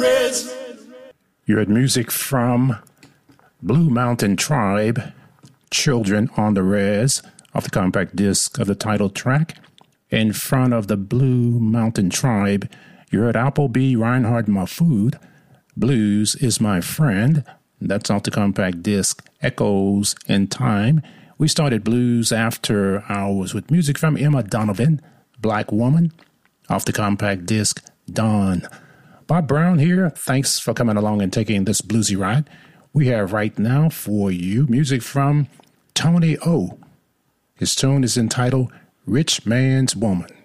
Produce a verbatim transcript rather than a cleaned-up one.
res. You had music from Blue Mountain Tribe, Children on the Res, off the compact disc of the title track. In front of the Blue Mountain Tribe, you heard Appleby Reinhardt Mahfood, Blues is My Friend. That's off the compact disc Echoes in Time. We started blues after hours with music from Emma Donovan, Black Woman, off the compact disc Dawn. Bob Brown here. Thanks for coming along and taking this bluesy ride. We have right now for you music from Tony O. His tune is entitled Rich Man's Woman.